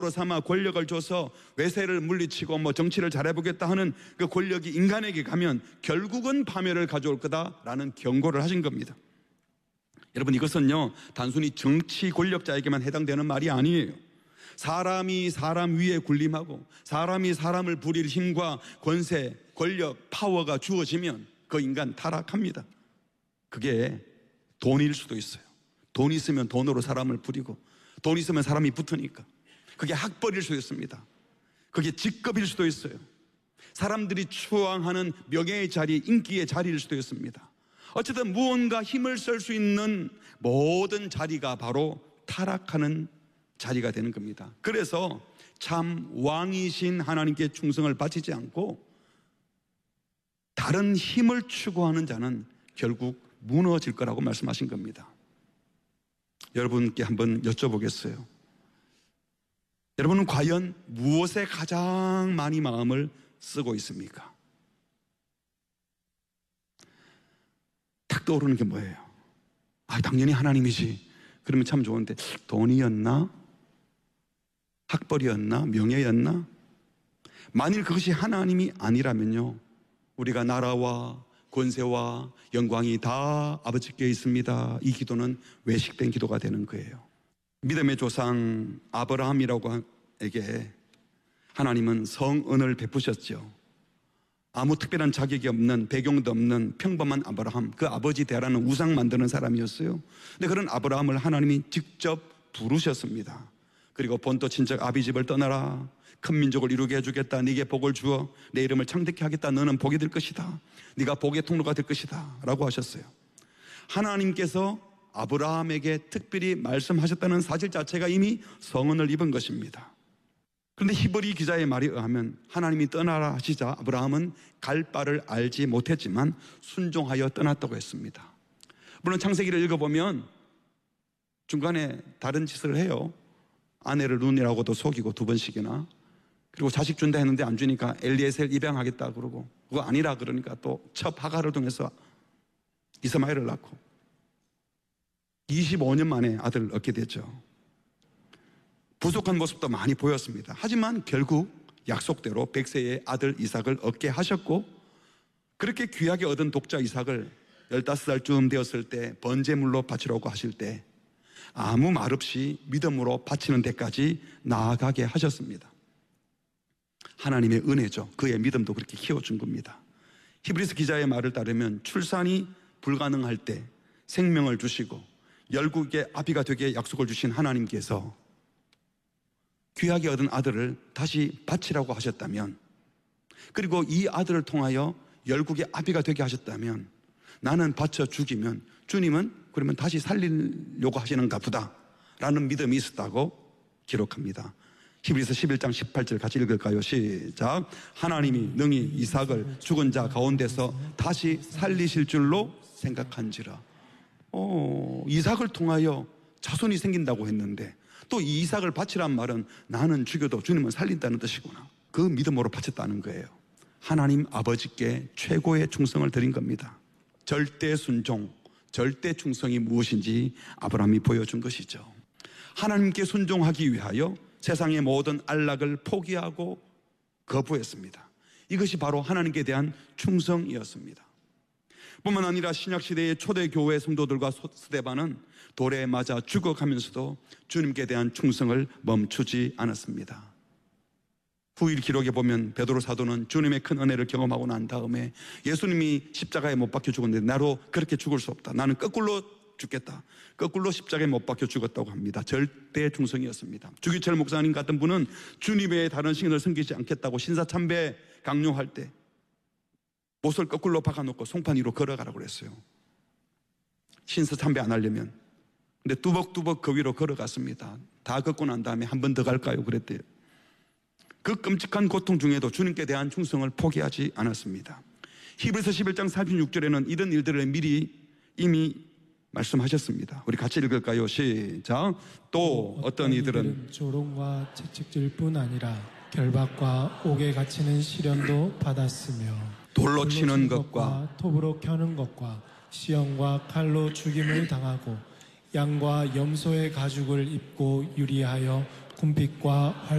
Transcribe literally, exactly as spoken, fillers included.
삼아 권력을 줘서 외세를 물리치고 뭐 정치를 잘해보겠다 하는 그 권력이 인간에게 가면 결국은 파멸을 가져올 거다라는 경고를 하신 겁니다. 여러분, 이것은요 단순히 정치 권력자에게만 해당되는 말이 아니에요. 사람이 사람 위에 군림하고 사람이 사람을 부릴 힘과 권세, 권력, 파워가 주어지면 그 인간 타락합니다. 그게 돈일 수도 있어요. 돈 있으면 돈으로 사람을 부리고, 돈 있으면 사람이 붙으니까. 그게 학벌일 수도 있습니다. 그게 직급일 수도 있어요. 사람들이 추앙하는 명예의 자리, 인기의 자리일 수도 있습니다. 어쨌든 무언가 힘을 쓸 수 있는 모든 자리가 바로 타락하는 자리가 되는 겁니다. 그래서 참 왕이신 하나님께 충성을 바치지 않고 다른 힘을 추구하는 자는 결국 무너질 거라고 말씀하신 겁니다. 여러분께 한번 여쭤보겠어요. 여러분은 과연 무엇에 가장 많이 마음을 쓰고 있습니까? 딱 떠오르는 게 뭐예요? 아, 당연히 하나님이지. 그러면 참 좋은데 돈이었나? 학벌이었나? 명예였나? 만일 그것이 하나님이 아니라면요, 우리가 나라와 권세와 영광이 다 아버지께 있습니다. 이 기도는 외식된 기도가 되는 거예요. 믿음의 조상 아브라함이라고 에게 하나님은 성은을 베푸셨죠. 아무 특별한 자격이 없는, 배경도 없는 평범한 아브라함, 그 아버지 대라는 우상 만드는 사람이었어요. 근데 그런 아브라함을 하나님이 직접 부르셨습니다. 그리고 본토 친척 아비 집을 떠나라. 큰 민족을 이루게 해주겠다. 네게 복을 주어 내 이름을 창대케 하겠다. 너는 복이 될 것이다. 네가 복의 통로가 될 것이다 라고 하셨어요. 하나님께서 아브라함에게 특별히 말씀하셨다는 사실 자체가 이미 성은을 입은 것입니다. 그런데 히브리 기자의 말에 의하면 하나님이 떠나라 하시자 아브라함은 갈 바를 알지 못했지만 순종하여 떠났다고 했습니다. 물론 창세기를 읽어보면 중간에 다른 짓을 해요. 아내를 눈이라고도 속이고 두 번씩이나, 그리고 자식 준다 했는데 안 주니까 엘리에셀 입양하겠다 그러고, 그거 아니라 그러니까 또 첩 하가를 통해서 이스마엘을 낳고 이십오 년 만에 아들을 얻게 됐죠. 부족한 모습도 많이 보였습니다. 하지만 결국 약속대로 백세의 아들 이삭을 얻게 하셨고, 그렇게 귀하게 얻은 독자 이삭을 열다섯 살쯤 되었을 때 번제물로 바치라고 하실 때 아무 말 없이 믿음으로 바치는 데까지 나아가게 하셨습니다. 하나님의 은혜죠. 그의 믿음도 그렇게 키워준 겁니다. 히브리서 기자의 말을 따르면 출산이 불가능할 때 생명을 주시고 열국의 아비가 되게 약속을 주신 하나님께서 귀하게 얻은 아들을 다시 바치라고 하셨다면, 그리고 이 아들을 통하여 열국의 아비가 되게 하셨다면, 나는 바쳐 죽이면 주님은 그러면 다시 살리려고 하시는가 보다 라는 믿음이 있었다고 기록합니다. 히브리서 십일 장 십팔 절 같이 읽을까요? 시작. 하나님이 능히 이삭을 죽은 자 가운데서 다시 살리실 줄로 생각한지라. 오, 이삭을 통하여 자손이 생긴다고 했는데 또 이 이삭을 바치란 말은 나는 죽여도 주님은 살린다는 뜻이구나. 그 믿음으로 바쳤다는 거예요. 하나님 아버지께 최고의 충성을 드린 겁니다. 절대 순종, 절대 충성이 무엇인지 아브라함이 보여준 것이죠. 하나님께 순종하기 위하여 세상의 모든 안락을 포기하고 거부했습니다. 이것이 바로 하나님께 대한 충성이었습니다. 뿐만 아니라 신약시대의 초대교회 성도들과 스데반은 돌에 맞아 죽어가면서도 주님께 대한 충성을 멈추지 않았습니다. 후일 기록에 보면 베드로 사도는 주님의 큰 은혜를 경험하고 난 다음에 예수님이 십자가에 못 박혀 죽었는데 나로 그렇게 죽을 수 없다. 나는 거꾸로 죽겠다. 거꾸로 십자가에 못 박혀 죽었다고 합니다. 절대 충성이었습니다. 주기철 목사님 같은 분은 주님 외에 다른 신을 섬기지 않겠다고 신사참배 강요할 때 못을 거꾸로 박아놓고 송판 위로 걸어가라고 그랬어요. 신사참배 안 하려면. 근데 뚜벅뚜벅 그 위로 걸어갔습니다. 다 걷고 난 다음에 한 번 더 갈까요? 그랬대요. 그 끔찍한 고통 중에도 주님께 대한 충성을 포기하지 않았습니다. 히브리서 십일 장 삼십육 절에는 이런 일들을 미리 이미 말씀하셨습니다. 우리 같이 읽을까요? 시작. 또 어떤 이들은 조롱과 채찍질 뿐 아니라 결박과 옥에 갇히는 시련도 받았으며 돌로 치는 것과 톱으로 켜는 것과 시험과 칼로 죽임을 당하고 양과 염소의 가죽을 입고 유리하여 궁핍과 활